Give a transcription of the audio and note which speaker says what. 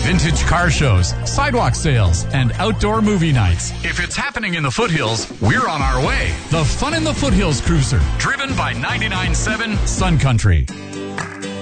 Speaker 1: vintage car shows, sidewalk sales, and outdoor movie nights. If it's happening in the foothills, we're on our way. The Fun in the Foothills Cruiser, driven by 99.7 Sun Country.